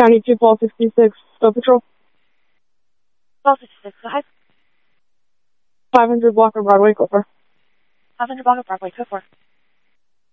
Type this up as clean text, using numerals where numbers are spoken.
County 2, Paul 66, Stowe Patrol. Paul 66, go ahead. 500 block of Broadway, go for. 500 block of Broadway, go for.